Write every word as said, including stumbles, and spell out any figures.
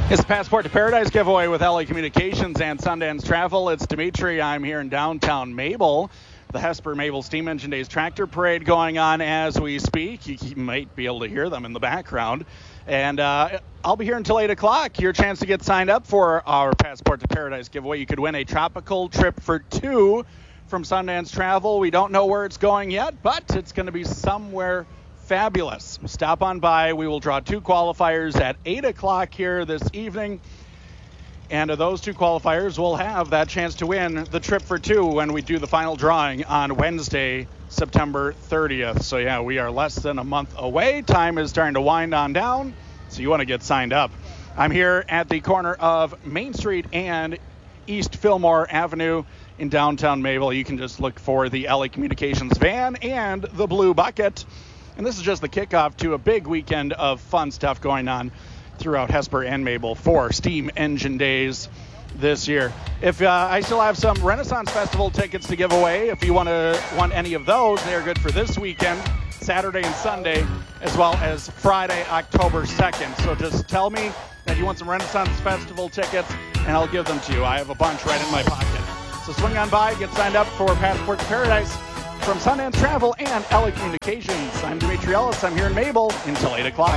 It's the Passport to Paradise giveaway with L A Communications and Sundance Travel. It's Dimitri. I'm here in downtown Mabel. The Hesper Mabel Steam Engine Days Tractor Parade going on as we speak. You, you might be able to hear them in the background. And uh, I'll be here until eight o'clock. Your chance to get signed up for our Passport to Paradise giveaway. You could win a tropical trip for two from Sundance Travel. We don't know where it's going yet, but it's going to be somewhere fabulous. Stop on by. We will draw two qualifiers at eight o'clock here this evening. And those two qualifiers will have that chance to win the trip for two when we do the final drawing on Wednesday, September thirtieth. So, yeah, we are less than a month away. Time is starting to wind on down, so you want to get signed up. I'm here at the corner of Main Street and East Fillmore Avenue in downtown Mabel. You can just look for the L A Communications van and the Blue Bucket. And this is just the kickoff to a big weekend of fun stuff going on throughout Hesper and Mabel for Steam Engine Days this year. If uh, I still have some Renaissance Festival tickets to give away, if you want to want any of those, they are good for this weekend, Saturday and Sunday, as well as Friday, October second. So just tell me that you want some Renaissance Festival tickets, and I'll give them to you. I have a bunch right in my pocket. So swing on by, get signed up for Passport to Paradise from Sundance Travel and L A Communications. I'm Dimitri Ellis. I'm here in Mabel until eight o'clock.